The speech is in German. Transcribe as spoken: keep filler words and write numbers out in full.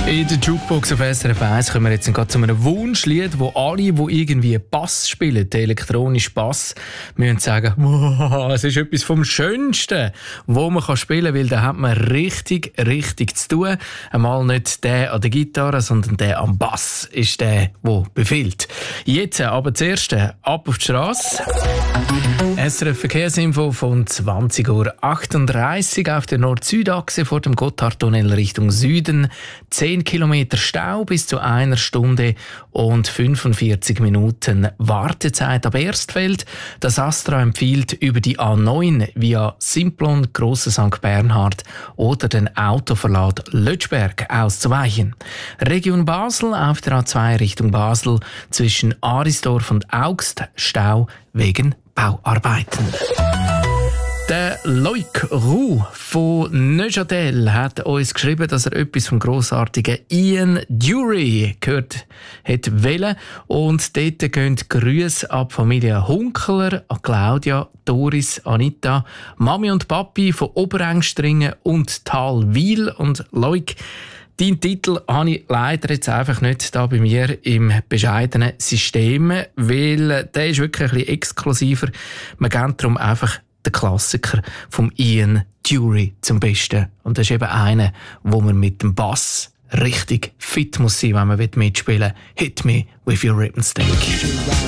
In der Jukebox auf S R F eins kommen wir jetzt gerade zu einem Wunschlied, wo alle, die irgendwie Bass spielen, elektronisch Bass, müssen sagen, wow, es ist etwas vom Schönsten, wo man spielen kann, weil da hat man richtig, richtig zu tun. Einmal nicht der an der Gitarre, sondern der am Bass ist der, der befiehlt. Jetzt aber zuerst ab auf die Strasse. S R F Verkehrsinfo von zwanzig Uhr achtunddreißig auf der Nord-Süd-Achse vor dem Gotthardtunnel Richtung Süden. zehn Kilometer Stau bis zu einer Stunde und fünfundvierzig Minuten Wartezeit ab Erstfeld. Das Astra empfiehlt, über die A neun via Simplon, Grosser Sankt Bernhard oder den Autoverlad Lötschberg auszuweichen. Region Basel auf der A zwei Richtung Basel zwischen Arisdorf und Augst Stau wegen Bauarbeiten. Der Loic Roux von Neuchâtel hat uns geschrieben, dass er etwas vom grossartigen Ian Dury gehört hat wollen. Und dort gehen Grüße an die Familie Hunkler, an Claudia, Doris, Anita, Mami und Papi von Oberengstringen und Talwil. Und Loic, deinen Titel habe ich leider jetzt einfach nicht da bei mir im bescheidenen System, weil der ist wirklich ein bisschen exklusiver. Man geht darum einfach den Klassiker vom Ian Dury zum Besten. Und das ist eben einer, wo man mit dem Bass richtig fit muss sein, wenn man mitspielen will. Hit me with your rhythm stick.